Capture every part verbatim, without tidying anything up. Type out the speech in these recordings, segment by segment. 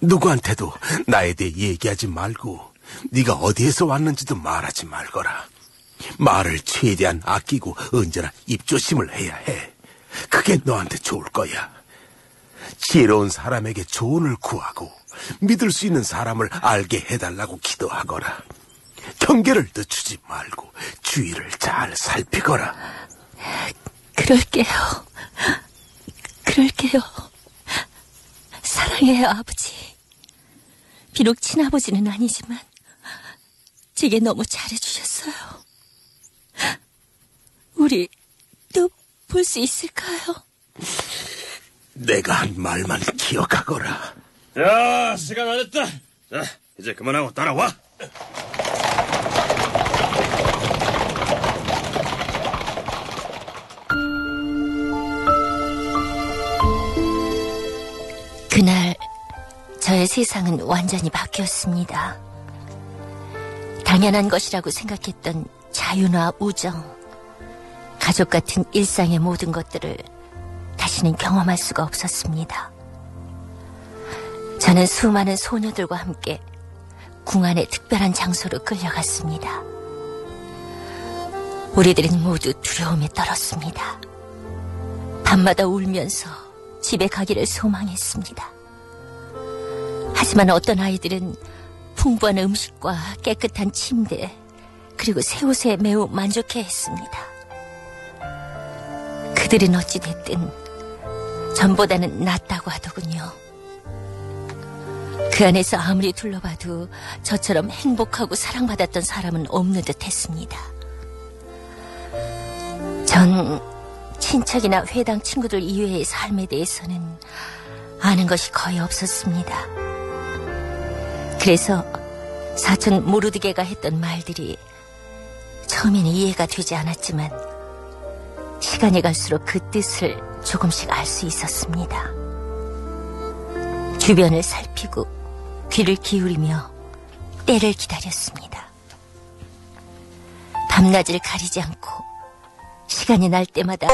누구한테도 나에 대해 얘기하지 말고 네가 어디에서 왔는지도 말하지 말거라. 말을 최대한 아끼고 언제나 입조심을 해야 해. 그게 너한테 좋을 거야. 지혜로운 사람에게 조언을 구하고 믿을 수 있는 사람을 알게 해달라고 기도하거라. 경계를 늦추지 말고 주위를 잘 살피거라. 그럴게요. 그럴게요. 사랑해요, 아버지. 비록 친아버지는 아니지만 제게 너무 잘해주셨어요. 우리 또 볼 수 있을까요? 내가 한 말만 기억하거라. 자, 시간 안 됐다. 자, 이제 그만하고 따라와. 그날 저의 세상은 완전히 바뀌었습니다. 당연한 것이라고 생각했던 자유나 우정, 가족 같은 일상의 모든 것들을 다시는 경험할 수가 없었습니다. 저는 수많은 소녀들과 함께 궁안의 특별한 장소로 끌려갔습니다. 우리들은 모두 두려움에 떨었습니다. 밤마다 울면서 집에 가기를 소망했습니다. 하지만 어떤 아이들은 풍부한 음식과 깨끗한 침대, 그리고 새 옷에 매우 만족해했습니다. 그들은 어찌됐든 전보다는 낫다고 하더군요. 그 안에서 아무리 둘러봐도 저처럼 행복하고 사랑받았던 사람은 없는 듯 했습니다. 전 친척이나 회당 친구들 이외의 삶에 대해서는 아는 것이 거의 없었습니다. 그래서 사촌 모르드게가 했던 말들이 처음에는 이해가 되지 않았지만 시간이 갈수록 그 뜻을 조금씩 알 수 있었습니다. 주변을 살피고 귀를 기울이며 때를 기다렸습니다. 밤낮을 가리지 않고 시간이 날 때마다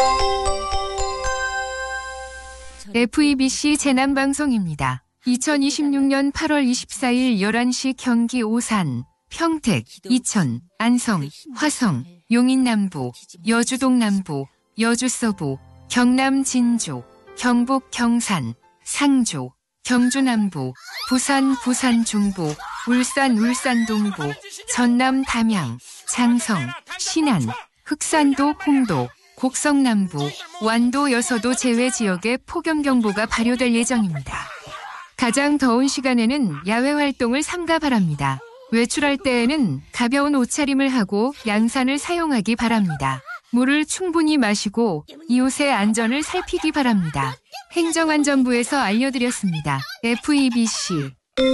에프이비씨 재난방송입니다. 이천이십육년 팔월 이십사일 열한 시 경기 오산, 평택, 이천, 안성, 화성, 용인 남부, 여주동 남부, 여주 서부, 경남 진주, 경북 경산, 상주, 경주 남부, 부산 부산 중부, 울산 울산 동부, 전남 담양, 장성, 신안, 흑산도 홍도, 곡성 남부, 완도 여서도 제외 지역에 폭염경보가 발효될 예정입니다. 가장 더운 시간에는 야외 활동을 삼가 바랍니다. 외출할 때에는 가벼운 옷차림을 하고 양산을 사용하기 바랍니다. 물을 충분히 마시고 이웃의 안전을 살피기 바랍니다. 행정안전부에서 알려드렸습니다. 에프이비씨.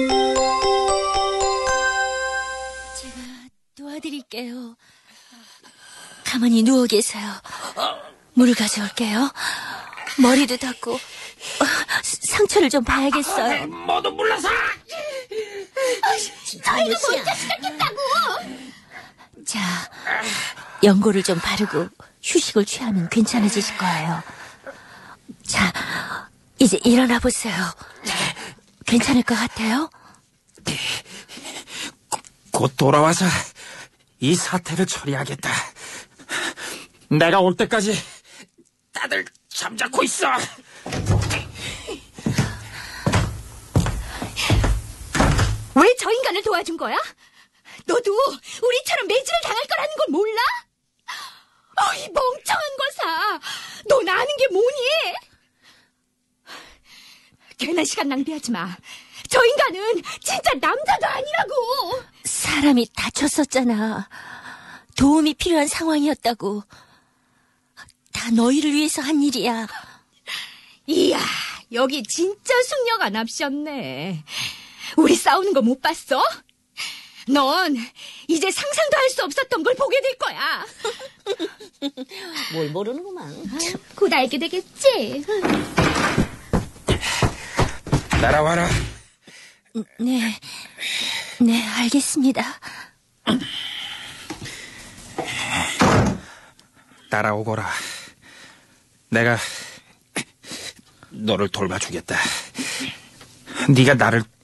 제가 도와드릴게요. 가만히 누워 계세요. 물을 가져올게요. 머리도 닦고 상처를 좀 봐야겠어요. 모두 물러서! 저희도 먼저 시작했다고! 자, 연고를 좀 바르고 휴식을 취하면 괜찮아지실 거예요. 자, 이제 일어나 보세요. 괜찮을 것 같아요? 곧 돌아와서 이 사태를 처리하겠다. 내가 올 때까지 다들 잠자코 있어. 왜 저 인간을 도와준 거야? 너도 우리처럼 매질을 당할 거라는 걸 몰라? 어, 이 멍청한 거사. 넌 아는 게 뭐니? 괜한 시간 낭비하지 마. 저 인간은 진짜 남자도 아니라고. 사람이 다쳤었잖아. 도움이 필요한 상황이었다고. 다 너희를 위해서 한 일이야. 이야, 여기 진짜 숙녀가 납셨네. 우리 싸우는 거 못 봤어? 넌 이제 상상도 할 수 없었던 걸 보게 될 거야. 뭘 모르는구만. 곧 알게 되겠지. 따라와라. 네, 네, 알겠습니다. 따라오거라. 내가 너를 돌봐주겠다. 네가 나를